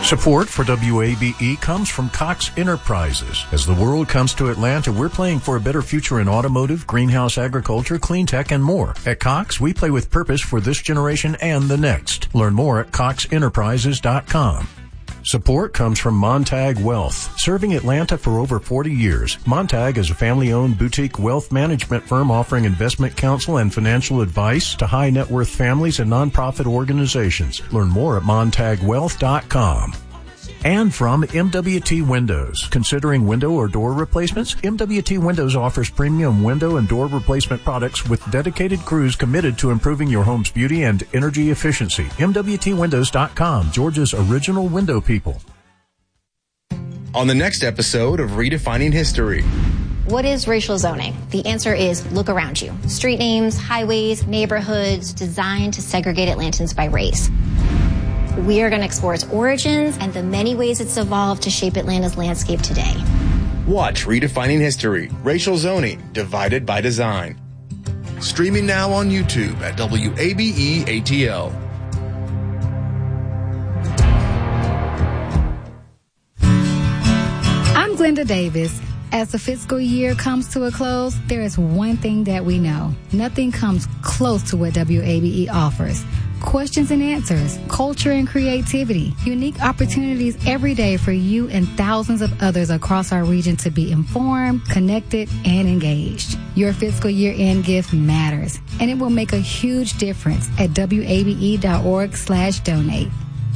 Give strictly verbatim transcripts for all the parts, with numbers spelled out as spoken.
Support for W A B E comes from Cox Enterprises. As the world comes to Atlanta, we're playing for a better future in automotive, greenhouse agriculture, clean tech, and more. At Cox, we play with purpose for this generation and the next. Learn more at cox enterprises dot com. Support comes from Montag Wealth. Serving Atlanta for over forty years, Montag is a family-owned boutique wealth management firm offering investment counsel and financial advice to high net worth families and nonprofit organizations. Learn more at montag wealth dot com. And from M W T Windows. Considering window or door replacements? M W T Windows offers premium window and door replacement products with dedicated crews committed to improving your home's beauty and energy efficiency. M W T windows dot com, Georgia's original window people. On the next episode of Redefining History. What is racial zoning? The answer is look around you. Street names, highways, neighborhoods designed to segregate Atlantans by race. We are going to explore its origins and the many ways it's evolved to shape Atlanta's landscape today. Watch Redefining History, Racial Zoning, Divided by Design. Streaming now on YouTube at W A B E A T L. I'm Glenda Davis. As the fiscal year comes to a close, there is one thing that we know. Nothing comes close to what W A B E offers. Questions and answers, culture and creativity, unique opportunities every day for you and thousands of others across our region to be informed, connected, and engaged. Your fiscal year-end gift matters, and it will make a huge difference at W A B E dot org slash donate.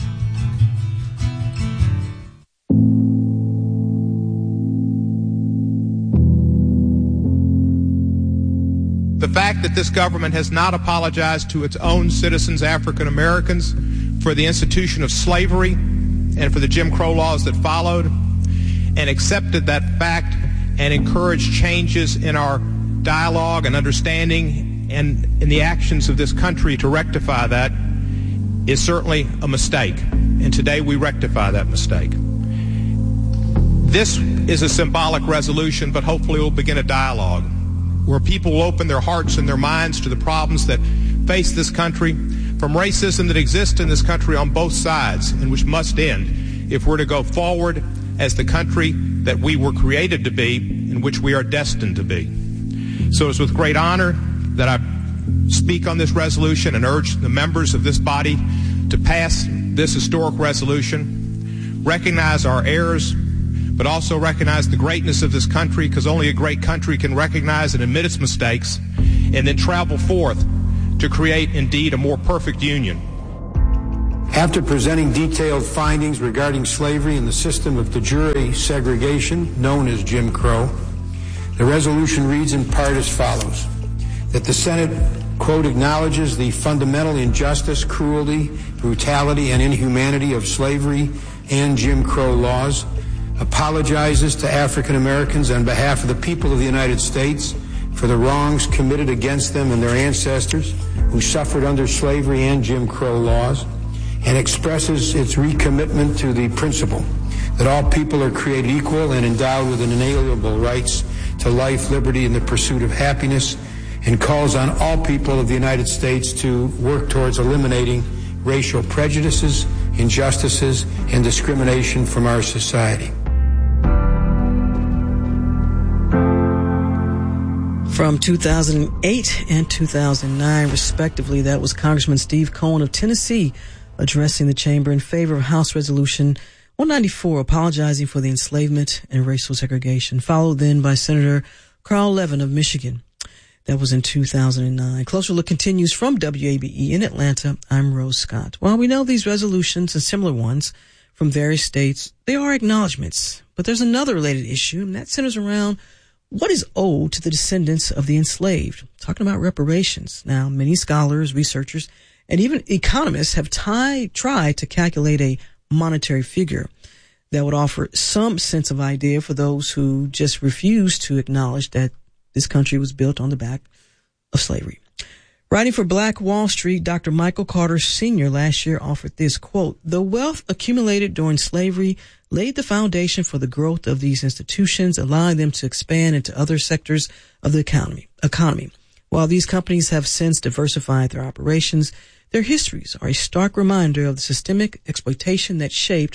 The fact that this government has not apologized to its own citizens, African Americans, for the institution of slavery and for the Jim Crow laws that followed, and accepted that fact and encouraged changes in our dialogue and understanding and in the actions of this country to rectify that, is certainly a mistake. And today we rectify that mistake. This is a symbolic resolution, but hopefully we'll begin a dialogue where people will open their hearts and their minds to the problems that face this country, from racism that exists in this country on both sides and which must end if we're to go forward as the country that we were created to be and which we are destined to be. So it's with great honor that I speak on this resolution and urge the members of this body to pass this historic resolution, recognize our errors, but also recognize the greatness of this country, because only a great country can recognize and admit its mistakes, and then travel forth to create indeed a more perfect union. After presenting detailed findings regarding slavery and the system of de jure segregation known as Jim Crow, the resolution reads in part as follows: that the Senate, quote, acknowledges the fundamental injustice, cruelty, brutality, and inhumanity of slavery and Jim Crow laws, apologizes to African Americans on behalf of the people of the United States for the wrongs committed against them and their ancestors who suffered under slavery and Jim Crow laws, and expresses its recommitment to the principle that all people are created equal and endowed with inalienable rights to life, liberty, and the pursuit of happiness, and calls on all people of the United States to work towards eliminating racial prejudices, injustices, and discrimination from our society. From two thousand eight and two thousand nine, respectively, that was Congressman Steve Cohen of Tennessee addressing the chamber in favor of House Resolution one ninety-four, apologizing for the enslavement and racial segregation, followed then by Senator Carl Levin of Michigan. That was in two thousand nine. Closer Look continues from W A B E in Atlanta. I'm Rose Scott. While we know these resolutions and similar ones from various states, they are acknowledgments. But there's another related issue, and that centers around what is owed to the descendants of the enslaved. Talking about reparations. Now, many scholars, researchers, and even economists have t- tried to calculate a monetary figure that would offer some sense of idea for those who just refuse to acknowledge that this country was built on the back of slavery. Writing for Black Wall Street, Doctor Michael Carter Senior last year offered this, quote, "The wealth accumulated during slavery laid the foundation for the growth of these institutions, allowing them to expand into other sectors of the economy. economy. While these companies have since diversified their operations, their histories are a stark reminder of the systemic exploitation that shaped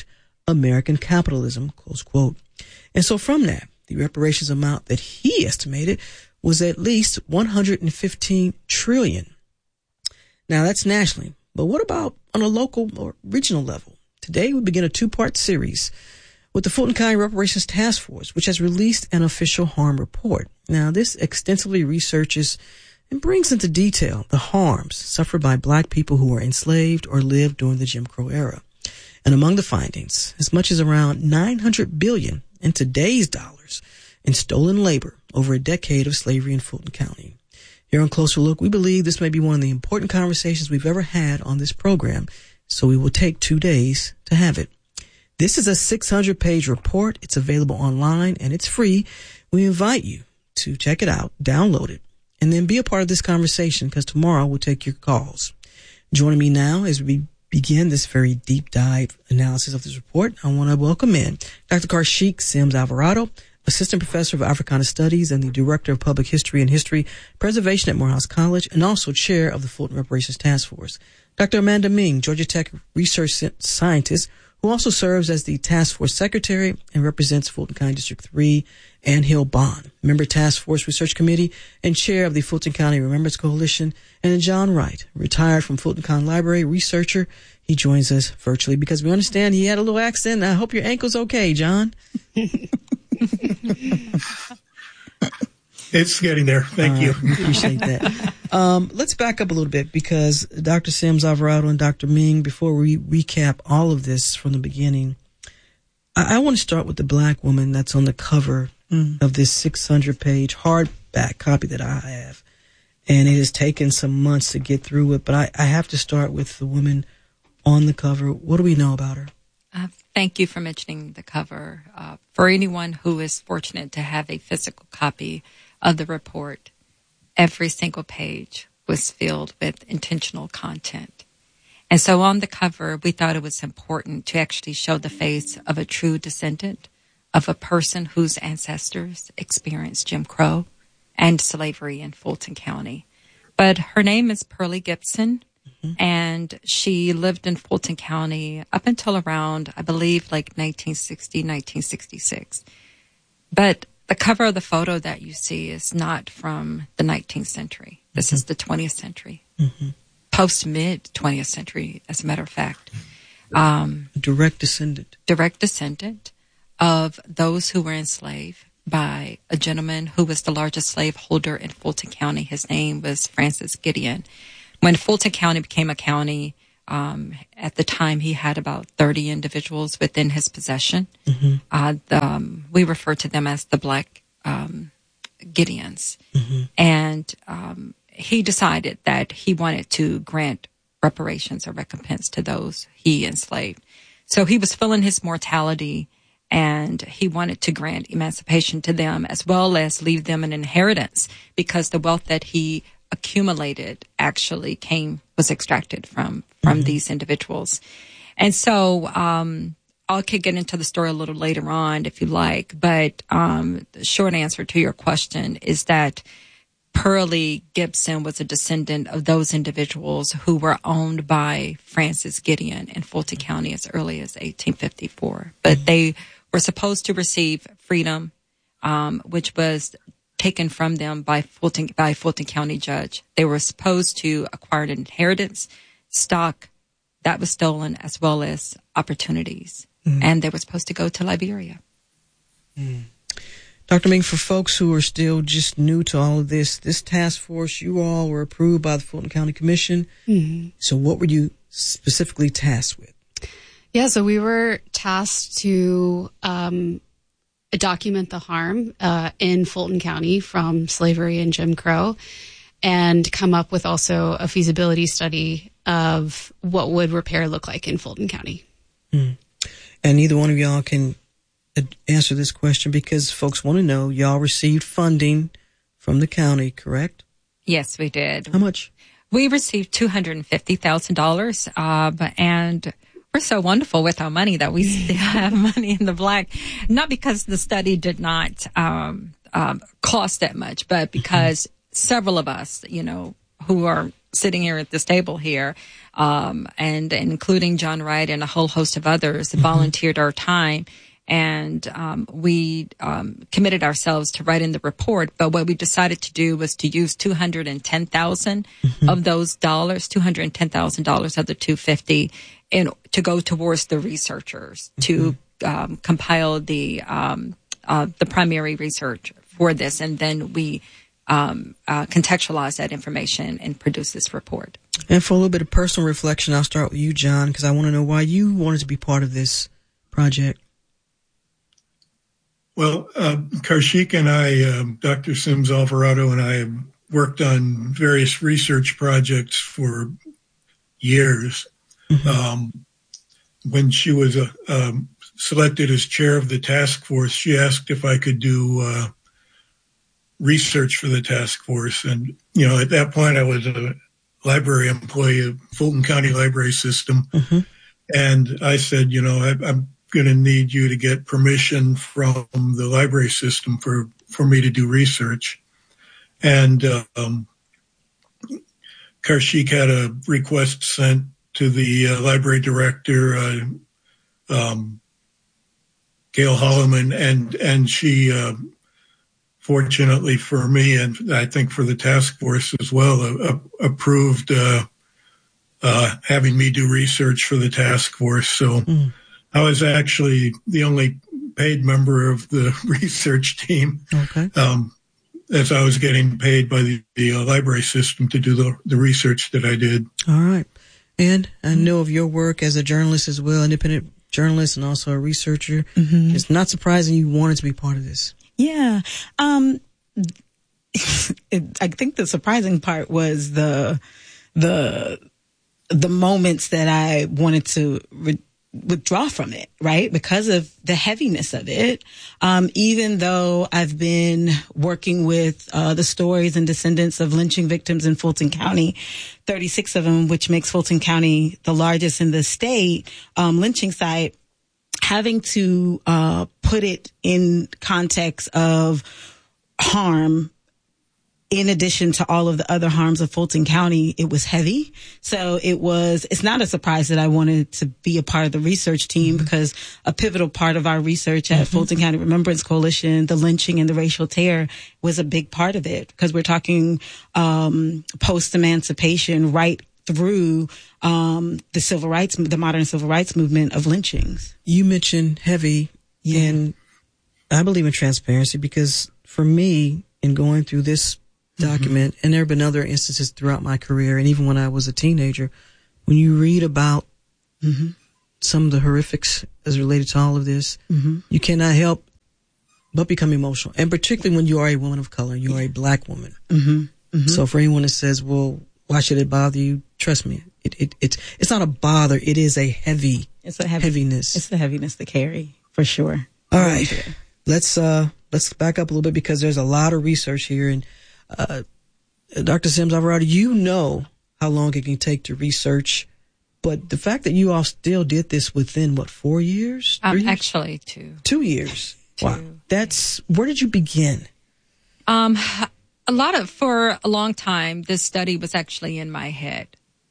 American capitalism, close quote. And so from that, the reparations amount that he estimated was at least one hundred fifteen trillion dollars. Now that's nationally, but what about on a local or regional level? Today we begin a two-part series with the Fulton County Reparations Task Force, which has released an official harm report. Now this extensively researches and brings into detail the harms suffered by black people who were enslaved or lived during the Jim Crow era. And among the findings, as much as around nine hundred billion dollars in today's dollars in stolen labor over a decade of slavery in Fulton County. Here on Closer Look, we believe this may be one of the important conversations we've ever had on this program, so we will take two days to have it. This is a six hundred page report. It's available online and it's free. We invite you to check it out, download it, and then be a part of this conversation because tomorrow we'll take your calls. Joining me now as we begin this very deep dive analysis of this report, I want to welcome in Doctor Karshik Sims Alvarado, Assistant Professor of Africana Studies and the Director of Public History and History Preservation at Morehouse College, and also Chair of the Fulton Reparations Task Force. Doctor Amanda Ming, Georgia Tech Research Scientist, who also serves as the Task Force Secretary and represents Fulton County District three, and Hill Bond, Member Task Force Research Committee and Chair of the Fulton County Remembrance Coalition, and John Wright, retired from Fulton County Library, researcher. He joins us virtually because we understand he had a little accident. I hope your ankle's okay, John. It's getting there. Thank uh, you. We appreciate that. Um, let's back up a little bit because Doctor Sims Alvarado and Doctor Ming, before we recap all of this from the beginning, I, I want to start with the black woman that's on the cover mm. of this six hundred page hardback copy that I have. And it has taken some months to get through it, but I, I have to start with the woman on the cover. What do we know about her? Uh, thank you for mentioning the cover. Uh, for anyone who is fortunate to have a physical copy of the report, every single page was filled with intentional content. And so on the cover, we thought it was important to actually show the face of a true descendant of a person whose ancestors experienced Jim Crow and slavery in Fulton County. But her name is Pearlie Gibson. And she lived in Fulton County up until around, I believe, like nineteen sixty, nineteen sixty-six. But the cover of the photo that you see is not from the nineteenth century. This mm-hmm. is the twentieth century, mm-hmm. post-mid twentieth century, as a matter of fact. Um, direct descendant. Direct descendant of those who were enslaved by a gentleman who was the largest slaveholder in Fulton County. His name was Francis Gideon. When Fulton County became a county, um, at the time he had about thirty individuals within his possession. Mm-hmm. Uh, the, um, we refer to them as the Black um, Gideons. Mm-hmm. And um, he decided that he wanted to grant reparations or recompense to those he enslaved. So he was feeling his mortality, and he wanted to grant emancipation to them as well as leave them an inheritance because the wealth that he accumulated actually came, was extracted from, from mm-hmm. these individuals. And so, um, I could get into the story a little later on if you like, but, um, the short answer to your question is that Pearlie Gibson was a descendant of those individuals who were owned by Francis Gideon in Fulton County as early as eighteen fifty-four. But mm-hmm. they were supposed to receive freedom, um, which was taken from them by Fulton, by Fulton County judge. They were supposed to acquire an inheritance, stock that was stolen, as well as opportunities. Mm. And they were supposed to go to Liberia. Mm. Doctor Ming, for folks who are still just new to all of this, this task force, you all were approved by the Fulton County Commission. Mm-hmm. So what were you specifically tasked with? Yeah, so we were tasked to um, document the harm uh, in Fulton County from slavery and Jim Crow, and come up with also a feasibility study of what would repair look like in Fulton County. Mm. And neither one of y'all can answer this question because folks want to know, y'all received funding from the county, correct? Yes, we did. How much? We received two hundred fifty thousand dollars, uh, and we're so wonderful with our money that we still have money in the black, not because the study did not um, um, cost that much, but because mm-hmm. several of us, you know, who are sitting here at this table here, um, and, and including John Wright and a whole host of others, mm-hmm. volunteered our time. And um, we um, committed ourselves to writing the report. But what we decided to do was to use two hundred ten thousand dollars mm-hmm. of those dollars, two hundred ten thousand dollars of the two hundred fifty thousand dollars, in, to go towards the researchers mm-hmm. to um, compile the um, uh, the primary research for this. And then we um, uh, contextualize that information and produce this report. And for a little bit of personal reflection, I'll start with you, John, because I want to know why you wanted to be part of this project. Well, uh, Karshik and I, um, Doctor Sims Alvarado and I have worked on various research projects for years. Mm-hmm. Um, when she was uh, um, selected as chair of the task force, she asked if I could do uh, research for the task force. And, you know, at that point I was a library employee of Fulton County Library System. Mm-hmm. And I said, you know, I, I'm going to need you to get permission from the library system for, for me to do research. And um, Karshik had a request sent to the uh, library director, uh, um, Gail Holloman, and, and she, uh, fortunately for me, and I think for the task force as well, uh, approved uh, uh, having me do research for the task force. So mm. I was actually the only paid member of the research team, okay. um, as I was getting paid by the, the uh, library system to do the, the research that I did. All right. And I know of your work as a journalist as well, independent journalist and also a researcher. Mm-hmm. It's not surprising you wanted to be part of this. Yeah. Um, it, I think the surprising part was the, the, the moments that I wanted to re- withdraw from it, right? Because of the heaviness of it. Um, even though I've been working with, uh, the stories and descendants of lynching victims in Fulton County, thirty-six of them, which makes Fulton County the largest in the state, um, lynching site, having to, uh, put it in context of harm in addition to all of the other harms of Fulton County, it was heavy. So it was, it's not a surprise that I wanted to be a part of the research team, mm-hmm. because a pivotal part of our research at mm-hmm. Fulton County Remembrance Coalition, the lynching and the racial terror, was a big part of it, because we're talking um post-emancipation right through um the civil rights, the modern civil rights movement of lynchings. You mentioned heavy, yeah. and I believe in transparency, because for me, in going through this document, mm-hmm. and there have been other instances throughout my career, and even when I was a teenager, when you read about mm-hmm. some of the horrifics as related to all of this, mm-hmm. you cannot help but become emotional, and particularly when you are a woman of color, you are a black woman. Mm-hmm. Mm-hmm. So for anyone that says, well, why should it bother you? Trust me, it, it, it's, it's not a bother. It is a heavy, it's a heavy, heaviness. It's the heaviness to carry, for sure. All right. Sure. Let's, uh, let's back up a little bit, because there's a lot of research here. And, uh, Doctor Sims Alvarado, you know how long it can take to research, but the fact that you all still did this within what, four years? Um, years? Actually, two. Two years. Two. Wow. That's, where did you begin? Um, a lot of, for a long time, this study was actually in my head.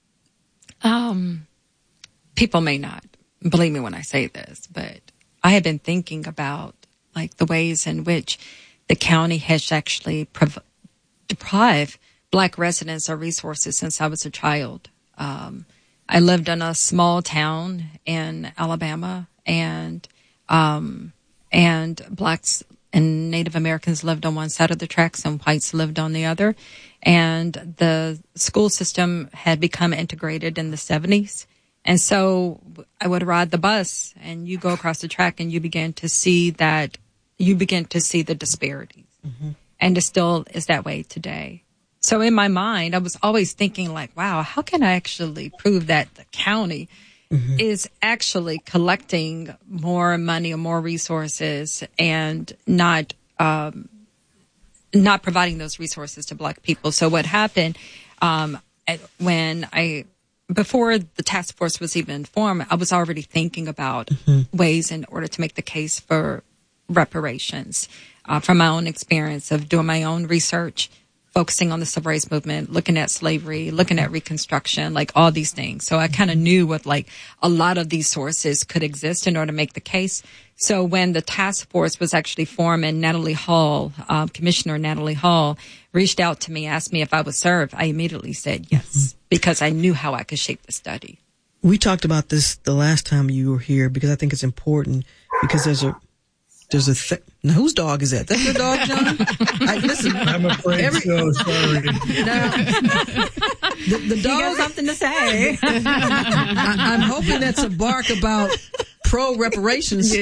Um, people may not believe me when I say this, but I have been thinking about like the ways in which the county has actually prov- deprived Black residents of resources since I was a child. Um, I lived in a small town in Alabama, and um, and Blacks and Native Americans lived on one side of the tracks and whites lived on the other. And the school system had become integrated in the seventies. And so I would ride the bus, and you go across the track and you begin to see that, you begin to see the disparities. Mm-hmm. And it still is that way today. So in my mind, I was always thinking like, wow, how can I actually prove that the county mm-hmm. is actually collecting more money or more resources and not, um, not providing those resources to Black people. So what happened, um, at, when I, before the task force was even formed, I was already thinking about mm-hmm. ways in order to make the case for reparations, uh, from my own experience of doing my own research, focusing on the civil rights movement, looking at slavery, looking at Reconstruction, like all these things. So I kind of knew what like a lot of these sources could exist in order to make the case. So when the task force was actually formed and Natalie Hall, um, Commissioner Natalie Hall, reached out to me, asked me if I would serve, I immediately said yes, mm-hmm. because I knew how I could shape the study. We talked about this the last time you were here because I think it's important because there's a There's a th- now, whose dog is that? That's your dog, John? I, listen, I'm afraid every- so. Sorry. Now, the, the dog has something to say. I, I'm hoping that's a bark about pro reparations.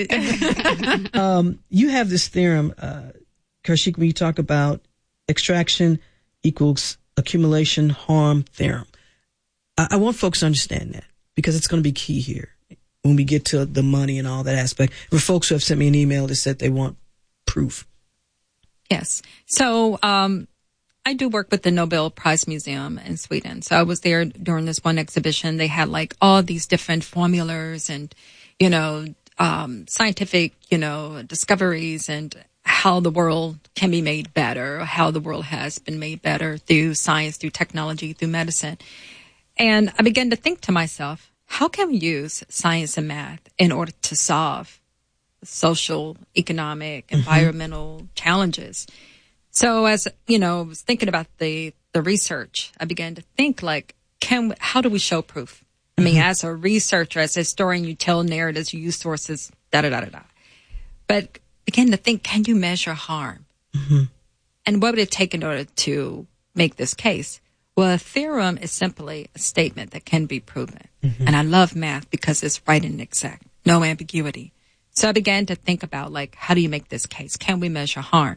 um, you have this theorem, uh, Karshik, when you talk about extraction equals accumulation harm theorem. I, I want folks to understand that because it's going to be key here when we get to the money and all that aspect. For folks who have sent me an email that said they want proof. Yes. So um, I do work with the Nobel Prize Museum in Sweden. So I was there during this one exhibition. They had like all these different formulas and, you know, um, scientific, you know, discoveries and how the world can be made better, how the world has been made better through science, through technology, through medicine. And I began to think to myself, how can we use science and math in order to solve social, economic, mm-hmm. environmental challenges? So as, you know, I was thinking about the, the research, I began to think like, can, how do we show proof? I mean, mm-hmm. as a researcher, as a historian, you tell narratives, you use sources, da da da da da. But began to think, can you measure harm? Mm-hmm. And what would it take in order to make this case? Well, a theorem is simply a statement that can be proven. Mm-hmm. And I love math because it's right and exact, no ambiguity. So I began to think about, like, how do you make this case? Can we measure harm?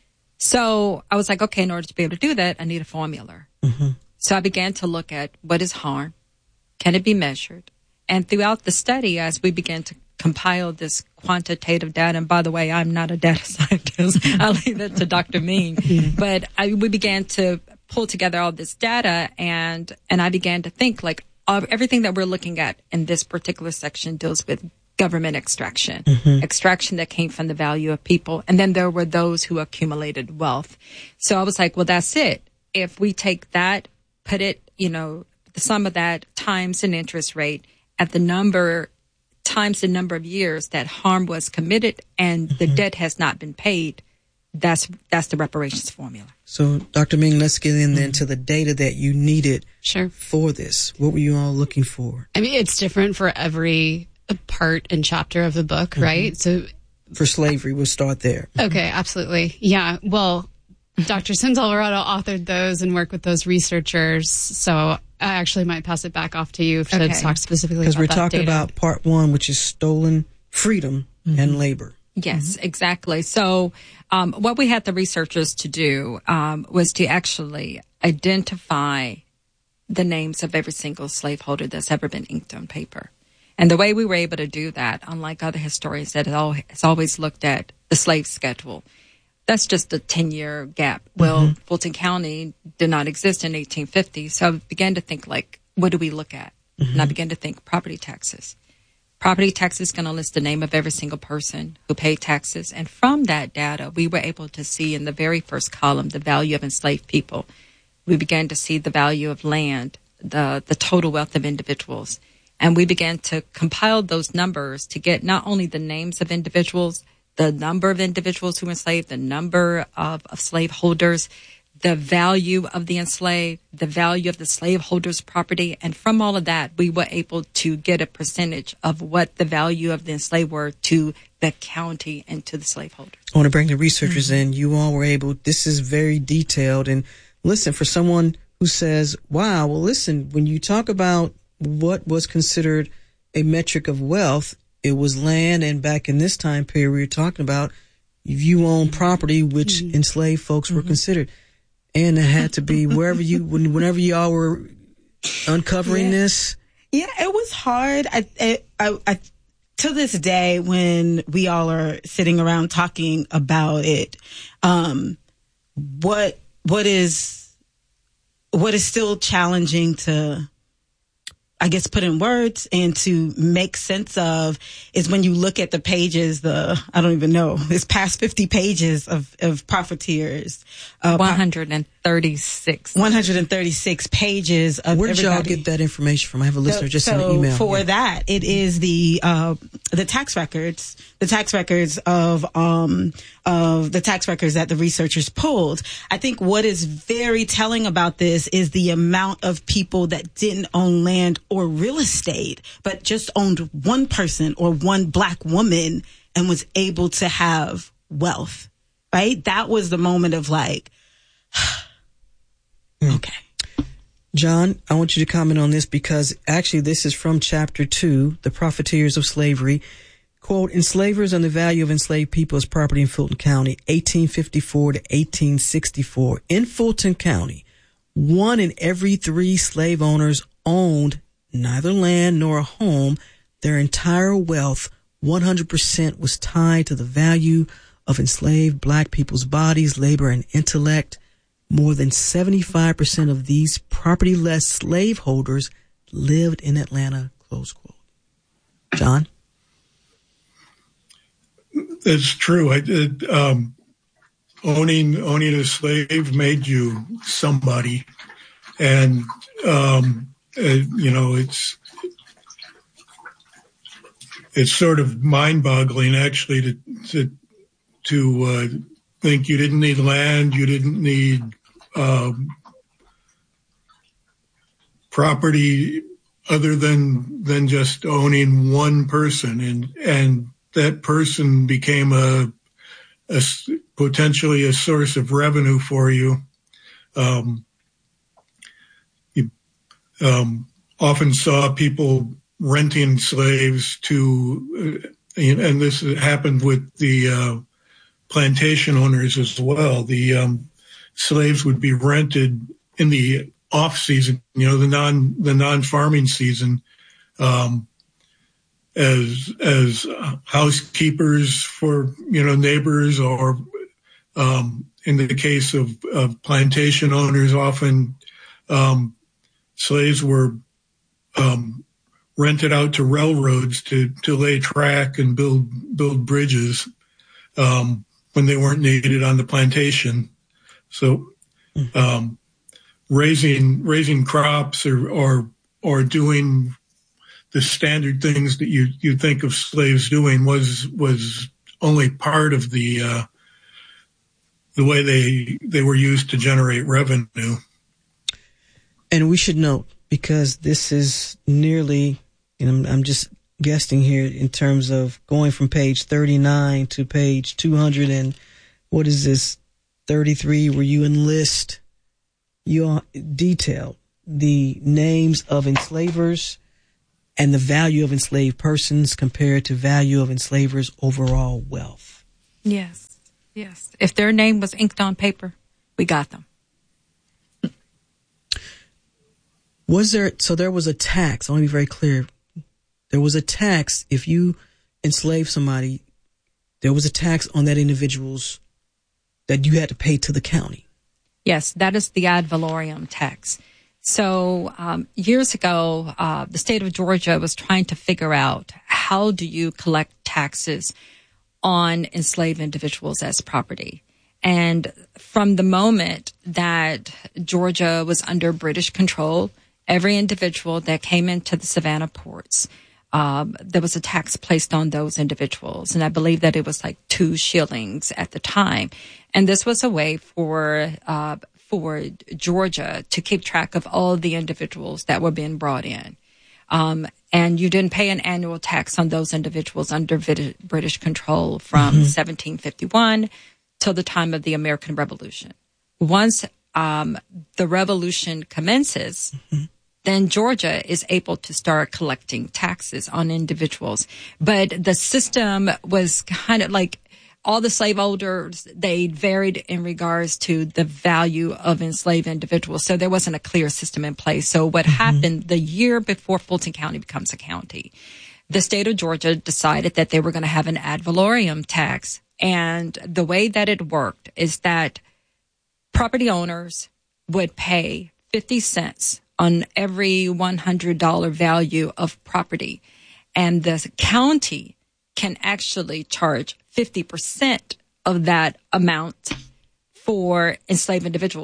So I was like, okay, in order to be able to do that, I need a formula. Mm-hmm. So I began to look at what is harm? Can it be measured? And throughout the study, as we began to compile this quantitative data, and by the way, I'm not a data scientist. I'll leave that to Doctor Ming. Mm-hmm. But I, we began to pull together all this data, and and I began to think, like, of everything that we're looking at in this particular section deals with government extraction, mm-hmm. extraction that came from the value of people. And then there were those who accumulated wealth. So I was like, well, that's it. If we take that, put it, you know, the sum of that times an interest rate at the number times the number of years that harm was committed and mm-hmm. the debt has not been paid, that's that's the reparations formula. So, Doctor Ming, let's get in then to the data that you needed sure. for this. What were you all looking for? I mean, it's different for every part and chapter of the book, mm-hmm. right? So, for slavery, we'll start there. Okay, absolutely. Yeah, well, Doctor Sims Alvarado authored those and worked with those researchers, so I actually might pass it back off to you to okay. talk specifically about that. Because we're talking data. about part one, which is stolen freedom mm-hmm. and labor. Yes, mm-hmm. exactly. So um, what we had the researchers to do um, was to actually identify the names of every single slaveholder that's ever been inked on paper. And the way we were able to do that, unlike other historians that has always looked at the slave schedule, that's just a ten-year gap. Well, mm-hmm. Fulton County did not exist in eighteen fifty, so I began to think, like, what do we look at? Mm-hmm. And I began to think property taxes. Property tax is going to list the name of every single person who paid taxes. And from that data, we were able to see in the very first column the value of enslaved people. We began to see the value of land, the, the total wealth of individuals. And we began to compile those numbers to get not only the names of individuals, the number of individuals who were enslaved, the number of, of slaveholders, the value of the enslaved, the value of the slaveholder's property. And from all of that, we were able to get a percentage of what the value of the enslaved were to the county and to the slaveholder. I want to bring the researchers mm-hmm. in. You all were able, this is very detailed. And listen, for someone who says, wow, well, listen, when you talk about what was considered a metric of wealth, it was land. And back in this time period, we were talking about you own property, which mm-hmm. enslaved folks mm-hmm. were considered. And it had to be wherever you, when, whenever y'all were uncovering yeah. this. Yeah, it was hard. I, I, I, I, to this day, when we all are sitting around talking about it, um, what, what is, what is still challenging to, I guess, put in words and to make sense of is when you look at the pages, the, I don't even know, it's past fifty pages of, of profiteers. Uh, one hundred thirty-six. one hundred thirty-six pages of Where did y'all everybody. get that information from? I have a listener So- just so in an email. for Yeah. that, it is the uh, the tax records, the tax records of um of the tax records that the researchers pulled. I think what is very telling about this is the amount of people that didn't own land or real estate, but just owned one person or one black woman and was able to have wealth. Right? That was the moment of like, okay. John, I want you to comment on this because actually this is from chapter two, The Profiteers of Slavery. Quote, Enslavers and the Value of Enslaved People as Property in Fulton County, eighteen fifty-four to eighteen sixty-four. In Fulton County, one in every three slave owners owned neither land nor a home. Their entire wealth, one hundred percent, was tied to the value of enslaved black people's bodies, labor, and intellect. More than seventy-five percent of these property-less slaveholders lived in Atlanta, close quote. John? It's true. I did. Um, owning owning a slave made you somebody, and um, uh, you know it's it's sort of mind-boggling actually to to to uh, think you didn't need land, you didn't need um, property other than than just owning one person, and and that person became a, a potentially a source of revenue for you. Um, you um, often saw people renting slaves to, uh, and this happened with the uh, plantation owners as well. The um, slaves would be rented in the off season, you know, the non the non farming season. Um, as as housekeepers for, you know, neighbors, or um, in the case of, of plantation owners, often um, slaves were um, rented out to railroads to, to lay track and build build bridges um, when they weren't needed on the plantation. So um, raising raising crops or or or doing the standard things that you, you think of slaves doing was was only part of the uh, the way they they were used to generate revenue. And we should note, because this is nearly, and I'm, I'm just guessing here in terms of going from page thirty-nine to page two hundred and what is this, thirty-three, where you enlist, you detail the names of enslavers and the value of enslaved persons compared to value of enslavers' overall wealth. Yes, yes. If their name was inked on paper, we got them. Was there, so there was a tax, I want to be very clear. There was a tax if you enslaved somebody, there was a tax on that individual's that you had to pay to the county. Yes, that is the ad valorem tax. So um, years ago, uh, the state of Georgia was trying to figure out how do you collect taxes on enslaved individuals as property. And from the moment that Georgia was under British control, every individual that came into the Savannah ports, um, there was a tax placed on those individuals. And I believe that it was like two shillings at the time. And this was a way for uh for Georgia to keep track of all the individuals that were being brought in. Um, and you didn't pay an annual tax on those individuals under British control from mm-hmm. seventeen fifty-one till the time of the American Revolution. Once um, the revolution commences, mm-hmm. then Georgia is able to start collecting taxes on individuals. But the system was kind of like, all the slaveholders, they varied in regards to the value of enslaved individuals. So there wasn't a clear system in place. So what mm-hmm. happened the year before Fulton County becomes a county, the state of Georgia decided that they were going to have an ad valorem tax. And the way that it worked is that property owners would pay fifty cents on every one hundred dollars value of property. And the county can actually charge fifty percent of that amount for enslaved individuals.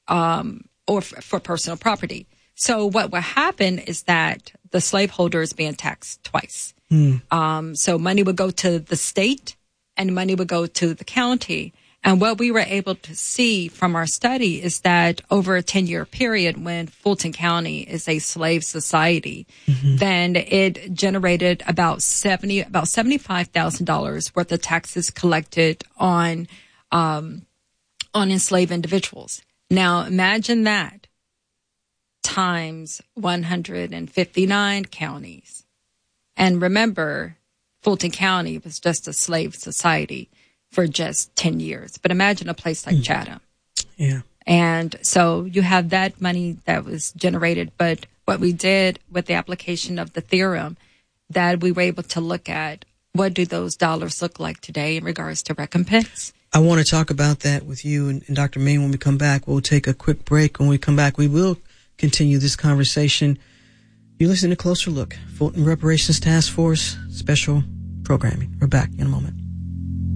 um, or f- for personal property. So what will happen is that the slaveholder is being taxed twice. Mm. Um, so money would go to the state and money would go to the county. And what we were able to see from our study is that over a ten-year period, when Fulton County is a slave society, mm-hmm. then it generated about seventy, about seventy-five thousand dollars worth of taxes collected on, um, on enslaved individuals. Now, imagine that times one hundred fifty-nine counties. And remember, Fulton County was just a slave society for just ten years. But imagine a place like mm. Chatham. Yeah. And so you have that money that was generated. But what we did with the application of the theorem, that we were able to look at what do those dollars look like today in regards to recompense. I want to talk about that with you and, and Doctor Main when we come back. We'll take a quick break. When we come back, we will continue this conversation. You're listening to Closer Look, Fulton Reparations Task Force special programming. We're back in a moment.